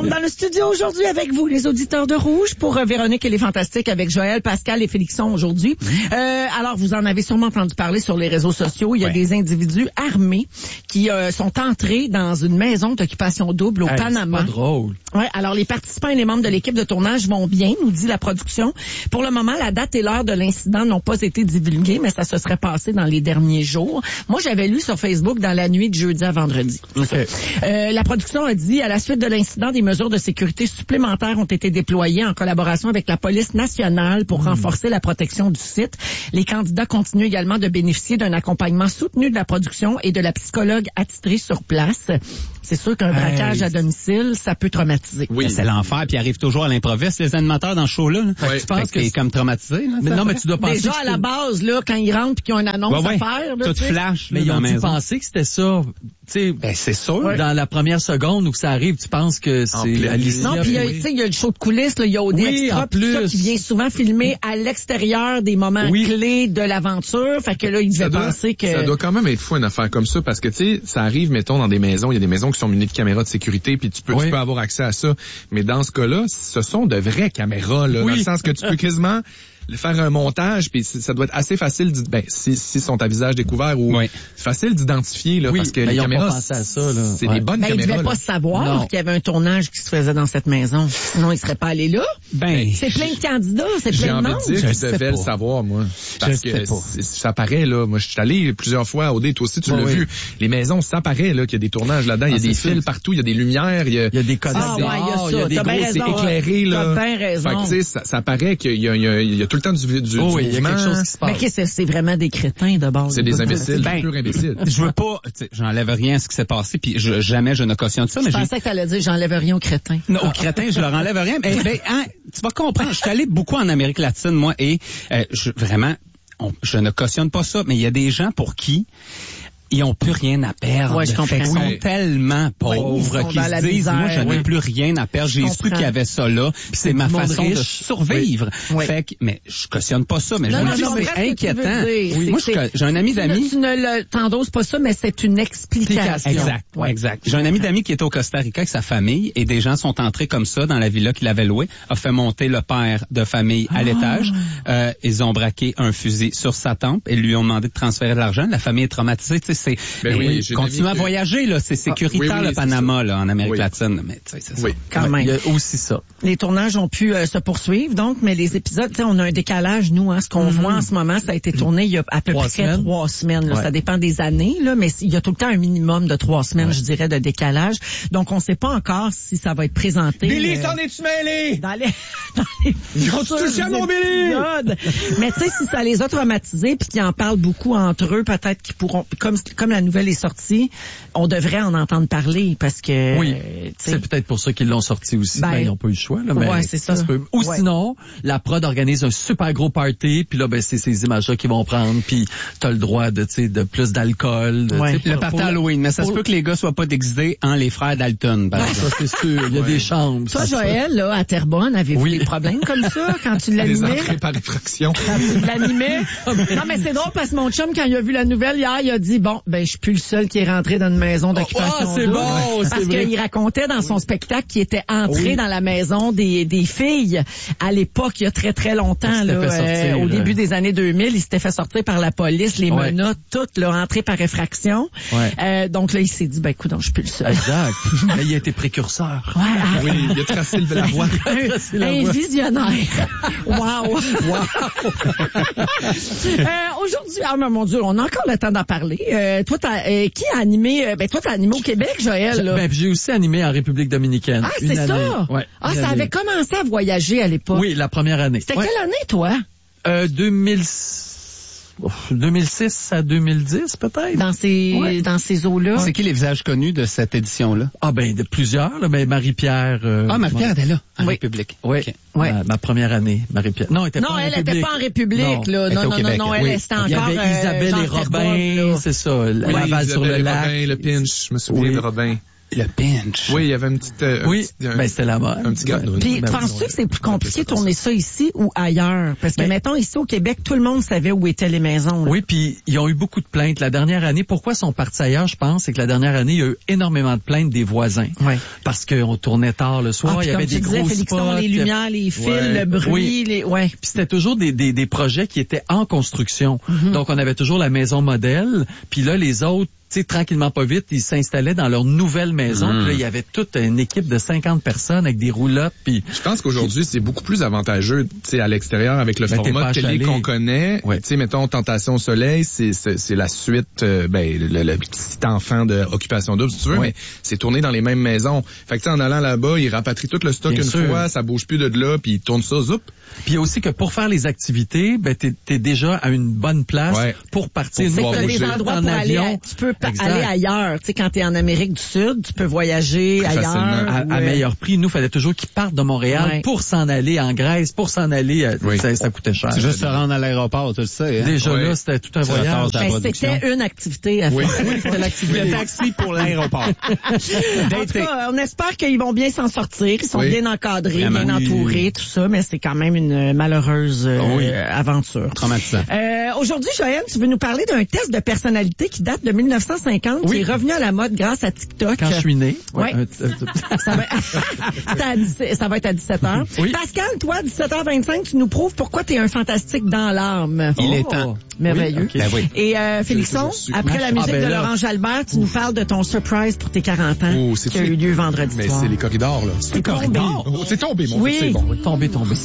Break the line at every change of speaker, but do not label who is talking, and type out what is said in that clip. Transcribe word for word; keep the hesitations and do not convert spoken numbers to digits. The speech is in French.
ensemble dans le studio aujourd'hui avec vous, les auditeurs de Rouge, pour euh, Véronique et les Fantastiques avec Joël, Pascal et Félixon aujourd'hui. Euh, alors, vous en avez sûrement entendu parler sur les réseaux sociaux. Il y a ouais. des individus armés qui euh, sont entrés dans une maison d'occupation double au
hey,
Panama.
C'est pas drôle.
Ouais, alors les participants et les membres de l'équipe de tournage vont bien, nous dit la production. Pour le moment, la date et l'heure de l'incident n'ont pas été divulguées, mais ça se serait passé dans les derniers jours. Moi, j'avais lu sur Facebook dans la nuit de jeudi à vendredi.
Okay.
Euh, la production a dit, à la suite de l'incident, des mesures de sécurité supplémentaires ont été déployées en collaboration avec la police nationale pour mmh. renforcer la protection du site. Les candidats continuent également de bénéficier d'un accompagnement soutenu de la production et de la psychologue attitrée sur place. C'est sûr qu'un braquage hey. à domicile, ça peut traumatiser.
Oui, c'est l'enfer, puis ils arrivent toujours à l'improviste, les animateurs dans ce show-là. Là.
Ouais.
Tu penses que, que c'est comme traumatisé? Là,
mais non, mais tu dois penser
déjà à la base, là, quand ils rentrent puis qu'ils ont une annonce
ouais, ouais.
à faire, là,
tout
tu sais.
flash.
Mais
là,
ils ont dû
maison.
penser que c'était ça. T'sais,
ben, c'est sûr.
Ouais. Dans la première seconde où ça arrive, tu penses que c'est Alicia.
Non, puis il oui. y, y a le show de coulisses, il y a O D
oui,
Extra, plus. Ça, qui vient souvent filmer à l'extérieur des moments oui. clés de l'aventure. Fait que là, ils devaient penser que...
Ça doit quand même être fou une affaire comme ça, parce que, tu sais, ça arrive, mettons, dans des maisons, il y a des maisons qui sont munies de caméras de sécurité, puis tu peux, oui. tu peux avoir accès à ça. Mais dans ce cas-là, ce sont de vraies caméras, là, oui. dans le sens que tu peux quasiment faire un montage, puis ça doit être assez facile, ben si si sont à visage découvert ou oui. facile d'identifier là,
oui,
parce que les caméras, c'est
ouais.
des bonnes
ben,
caméras.
Ils devaient pas savoir qu'il y avait un tournage qui se faisait dans cette maison, sinon ils seraient pas allés là.
Ben,
c'est plein de candidats, c'est plein de monde.
J'ai envie de dire qu'ils devaient le savoir, moi, parce
je
que ça paraît là. Moi, je suis allé plusieurs fois à O D, toi aussi, tu l'as vu. Les maisons, ça paraît là qu'il y a des tournages là-dedans, il y a des fils partout, il y a des lumières, il y a
il y a des codes,
ah, ouais, il y a,
des gros,
c'est éclairé là.
T'as bien raison.
Fait que tu sais, ça, ça paraît qu'il y a, il y a, il y a tout le temps du, du,
oh,
du
oui, il y a quelque chose qui se passe.
Mais qu'est-ce que c'est vraiment des crétins de base?
C'est des imbéciles,
ben,
purs imbéciles.
Je veux pas, j'enlève rien à ce qui s'est passé, puis je, jamais je ne cautionne ça.
Je
mais
pensais que t'allais dire j'enlève rien aux crétins.
Non, aux crétins, je leur enlève rien. Mais ben, hein, tu vas comprendre. Je suis allé beaucoup en Amérique latine, moi, et euh, je, vraiment, on, je ne cautionne pas ça, mais il y a des gens pour qui ils ont plus rien à perdre.
Ouais, je comprends.
Ils sont tellement pauvres
oui,
qu'ils se disent, misère, moi, je n'ai oui. plus rien à perdre. J'ai su qu'il y avait ça là. Puis c'est ma façon riche. de survivre.
Oui.
Fait que, mais je cautionne pas ça. Mais
non,
je
non,
me dis,
non,
c'est inquiétant. Oui, moi, je, j'ai un ami d'amis.
Tu ne t'endoses pas ça, mais c'est une explication.
Exact. Ouais. Exact. J'ai un ami d'amis qui est au Costa Rica avec sa famille et des gens sont entrés comme ça dans la villa qu'il avait louée, a fait monter le père de famille à oh. l'étage. Euh, ils ont braqué un fusil sur sa tempe et lui ont demandé de transférer de l'argent. La famille est traumatisée. Tu sais, c'est
ben oui.
Continuer à voyager, là, c'est sécuritaire, ah, oui, oui, le Panama, là, en Amérique oui. latine. Mais, tu sais, c'est
oui.
ça.
Quand même.
Il y a aussi ça.
Les tournages ont pu euh, se poursuivre, donc, mais les épisodes, tu sais, on a un décalage, nous, hein. Ce qu'on mm-hmm. voit en ce moment, ça a été tourné il y a à peu
trois
près
semaines.
trois semaines, là.
Ouais.
Ça dépend des années, là, mais il y a tout le temps un minimum de trois semaines, ouais. je dirais, de décalage. Donc, on sait pas encore si ça va être présenté.
Billy, euh, s'en es-tu mêlé?
Dans les, dans les
Ils ont touché à mon Billy!
Mais tu sais, si ça les a traumatisés puis qu'ils en parlent beaucoup entre eux, peut-être qu'ils pourront, comme, comme la nouvelle est sortie, on devrait en entendre parler parce que...
Oui,
euh,
c'est peut-être pour ça qu'ils l'ont sorti aussi.
Ben,
ben, ils n'ont pas eu le choix. Là, mais
ouais, c'est ça.
ça se peut. Ou
ouais.
sinon, la prod organise un super gros party, puis là, ben c'est ces images-là qu'ils vont prendre, puis t'as le droit de, tu sais, de plus d'alcool. De,
ouais.
Le party Halloween, mais ça pour... se peut que les gars soient pas déguisés en les frères Dalton.
Ben, ça, c'est sûr. Il y a ouais. des chambres.
Toi, Joël, là, à Terrebonne, avez-vous oui. des problèmes comme ça quand tu l'animais?
Des entrées par effraction.
Quand tu l'animais? Non, mais c'est drôle parce que mon chum, quand il a vu la nouvelle hier, il a dit, bon, ben, je suis plus le seul qui est rentré dans une maison d'occupation.
Oh, c'est bon,
parce qu'il racontait dans son spectacle qu'il était entré oui. dans la maison des, des filles à l'époque, il y a très très longtemps, là, sortir, euh, au début des années deux mille, il s'était fait sortir par la police, les ouais. menottes, toutes, là, entré par effraction. Ouais. Euh, donc là, il s'est dit, ben écoute, je suis plus le seul.
Exact. Mais il a été précurseur.
Ouais.
Oui, il a tracé la voie.
un, un visionnaire. Wow. Wow. euh, aujourd'hui, ah mon Dieu, on a encore le temps d'en parler. Euh, toi, t'as, euh, qui a animé, euh, ben toi, t'as animé au Québec, Joël, là.
Ben, j'ai aussi animé en République dominicaine.
Ah, c'est
année.
ça?
Ouais,
ah, ça
année.
avait commencé à voyager à l'époque.
Oui, la première année.
C'était
ouais.
quelle année, toi?
Euh, deux mille deux mille six à deux mille dix, peut-être.
Dans ces, ouais. dans ces eaux-là.
C'est qui les visages connus de cette édition-là?
Ah, ben, de plusieurs, là. Ben, Marie-Pierre, euh,
Ah, Marie-Pierre était là, en
oui.
République.
Oui.
Okay.
Ouais. Ma, ma première année, Marie-Pierre. Non, elle était
non,
pas en
elle
République.
était pas en République,
non,
là. Non, non, non, non, elle
oui.
était encore,
il y avait Isabelle
euh,
et Robin, c'est ça.
Oui,
Laval sur le
et
lac.
Robin, le pinch, je me souviens
oui.
de Robin.
Le pinch.
Oui, il y avait une petite... Euh,
oui,
un petit, un,
ben c'était la mode.
Un petit gars.
Puis,
Ben,
penses-tu que c'est plus compliqué de tourner ça ici ou ailleurs? Parce que,
ben,
mettons, ici au Québec, tout le monde savait où étaient les maisons. Là.
Oui, puis ils ont eu beaucoup de plaintes. La dernière année, pourquoi ils sont partis ailleurs, je pense, c'est que la dernière année, il y a eu énormément de plaintes des voisins.
Oui.
Parce qu'on tournait tard le soir,
Ah,
il y avait
comme
des
tu disais,
gros
Félixon,
spots.
les lumières, les fils,
ouais.
le bruit,
Oui.
les... Ouais.
Puis c'était toujours des, des, des projets qui étaient en construction. Mm-hmm. Donc, on avait toujours la maison modèle. Puis là, les autres, tu sais, tranquillement pas vite, ils s'installaient dans leur nouvelle maison. Mm. Puis là, il y avait toute une équipe de cinquante personnes avec des roulottes. Puis
je pense qu'aujourd'hui, c'est beaucoup plus avantageux, tu sais, à l'extérieur avec le ben, format de télé qu'on connaît. Ouais. Tu sais, mettons, Tentation au soleil, c'est, c'est, c'est la suite, euh, ben, le, le petit enfant de Occupation Double, si tu veux, ouais. mais c'est tourné dans les mêmes maisons. Fait que, tu sais, en allant là-bas, ils rapatrient tout le stock Bien une sûr. fois, ça bouge plus de là, puis ils tournent ça, zoup.
Puis aussi que pour faire les activités, ben, t'es, t'es déjà à une bonne place ouais. pour partir.
C'est que t'as des endroits pour aller, à, tu peux exact. aller ailleurs. Tu sais, quand t'es en Amérique du Sud, tu peux voyager Plus ailleurs.
À, à meilleur prix. Nous, fallait toujours qu'ils partent de Montréal ouais. pour s'en aller en Grèce, pour s'en aller, oui. ça, ça coûtait cher.
C'est juste se rendre à l'aéroport, tu le sais. Hein?
Déjà
ouais.
là, c'était tout un voyage.
Ben, c'était une activité à faire.
Oui, oui c'était l'activité. Le taxi pour l'aéroport.
En tout cas, on espère qu'ils vont bien s'en sortir. Ils sont oui. bien encadrés, Vraiment. bien entourés, tout ça, mais c'est quand même une malheureuse euh, oui. aventure.
Traumatisant.
Euh, aujourd'hui, Joël, tu veux nous parler d'un test de personnalité qui date de dix-neuf cent cinquante, oui. qui est revenu à la mode grâce à TikTok.
Quand je suis né.
Ouais. ouais. ça, va... ça va être à dix-sept heures. Oui. Pascal, toi, dix-sept heures vingt-cinq, tu nous prouves pourquoi tu es un fantastique dans l'âme.
Il oh. est temps.
Merveilleux.
Oui, okay. ben oui.
Et euh, Félixon, après la musique ah, ben de Laurent Jalbert, tu Ouf. nous parles de ton surprise pour tes quarante ans
oh,
qui a eu lieu vendredi
Mais
soir.
c'est les corridors, là.
C'est, c'est corridors.
Oh, c'est tombé, mon
oui.
Dieu, c'est bon.
Tombé, tombé.